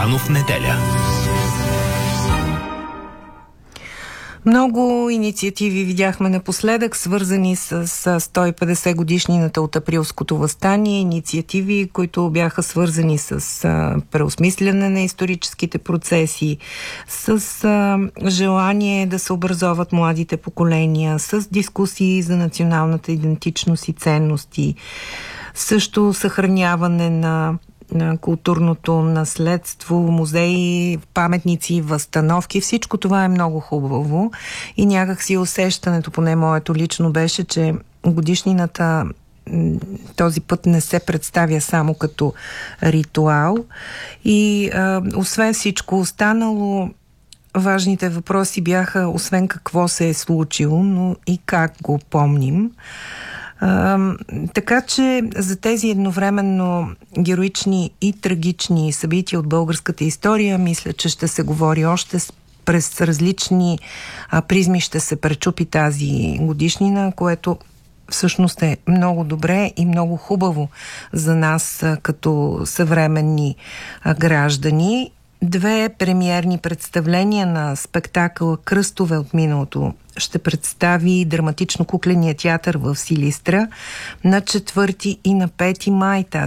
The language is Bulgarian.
Рано в неделя. Много инициативи видяхме напоследък, свързани с 150 годишнината от Априлското въстание, инициативи, които бяха свързани с преосмисляне на историческите процеси, с желание да се образоват младите поколения, с дискусии за националната идентичност и ценности, също съхраняване на културното наследство, музеи, паметници, възстановки. Всичко това е много хубаво и някак си усещането, поне моето лично беше, че годишнината този път не се представя само като ритуал и освен всичко останало, важните въпроси бяха освен какво се е случило, но и как го помним. Така че за тези едновременно героични и трагични събития от българската история, мисля, че ще се говори още през различни призми, ще се пречупи тази годишнина, което всъщност е много добре и много хубаво за нас като съвременни граждани. 2 премиерни представления на спектакъл "Кръстове от миналото" ще представи драматично-кукления театър в Силистра на 4 и на 5 май тази